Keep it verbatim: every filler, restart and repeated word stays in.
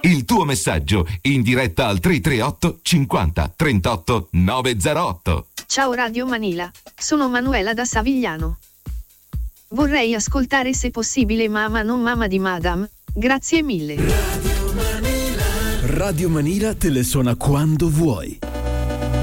il tuo messaggio in diretta al tre tre otto cinquanta trentotto novecentootto. Ciao Radio Manila, sono Manuela da Savigliano. Vorrei ascoltare se possibile Mamma non mamma di Madame, grazie mille. Radio Manila te le suona quando vuoi.